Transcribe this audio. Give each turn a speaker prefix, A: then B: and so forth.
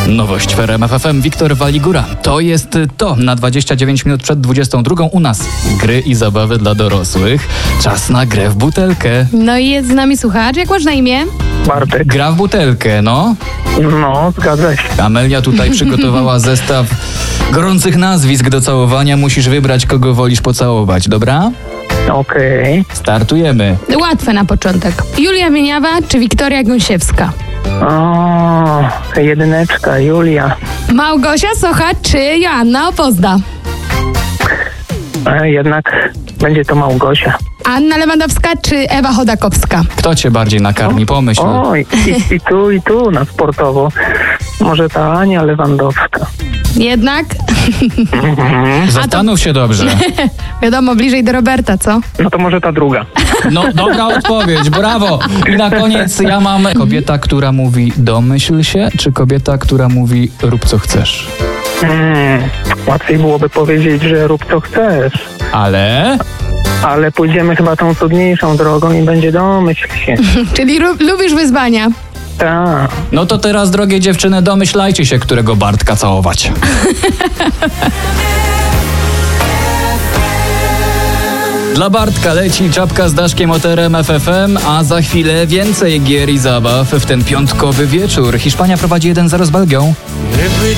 A: Nowość w RMF FM. Wiktor Waligura. To jest to na 29 minut przed 22. U nas gry i zabawy dla dorosłych. Czas na grę w butelkę.
B: No i jest z nami słuchacz. Jak masz na imię?
C: Bartek.
A: Gra w butelkę, no.
C: No, zgadza się.
A: Amelia tutaj przygotowała zestaw gorących nazwisk do całowania. Musisz wybrać, kogo wolisz pocałować, dobra?
C: Okej.
A: Startujemy.
B: Łatwe na początek. Julia Wieniawa czy Wiktoria Gąsiewska?
C: O, jedyneczka, Julia.
B: Małgosia Socha czy Joanna Opozda?
C: Jednak będzie to Małgosia.
B: Anna Lewandowska czy Ewa Chodakowska?
A: Kto cię bardziej nakarmi? Pomyśl.
C: Oj, i tu na sportowo. Może ta Ania Lewandowska.
B: Jednak?
A: Zastanów się dobrze.
B: Wiadomo, bliżej do Roberta, co?
C: No to może ta druga.
A: No, dobra odpowiedź, brawo. I na koniec ja mam kobieta, która mówi domyśl się, czy kobieta, która mówi rób co chcesz?
C: Łatwiej byłoby powiedzieć, że rób co chcesz.
A: Ale
C: pójdziemy chyba tą trudniejszą drogą i będzie domyśl się.
B: Czyli lubisz wyzwania.
C: Tak.
A: no to teraz, drogie dziewczyny, domyślajcie się, którego Bartka całować. Dla Bartka leci czapka z daszkiem od RMF FM, a za chwilę więcej gier i zabaw w ten piątkowy wieczór. Hiszpania prowadzi 1-0 z Belgią.